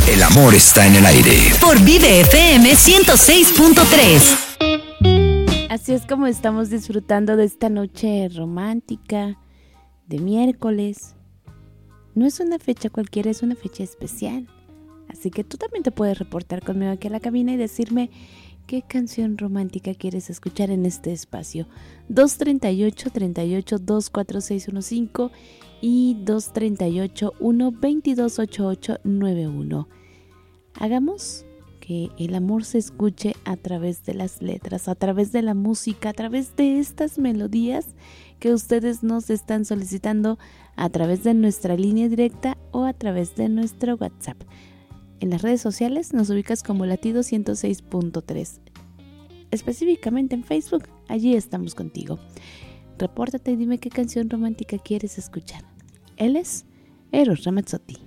El amor está en el aire. Por Vive FM 106.3. Así es como estamos disfrutando de esta noche romántica de miércoles. No es una fecha cualquiera, es una fecha especial. Así que tú también te puedes reportar conmigo aquí a la cabina y decirme qué canción romántica quieres escuchar en este espacio. 238-38-24615 y 238-1228891. Hagamos que el amor se escuche a través de las letras, a través de la música, a través de estas melodías que ustedes nos están solicitando a través de nuestra línea directa o a través de nuestro WhatsApp. En las redes sociales nos ubicas como Latido 106.3. Específicamente en Facebook, allí estamos contigo. Repórtate y dime qué canción romántica quieres escuchar. Él es Eros Ramazzotti.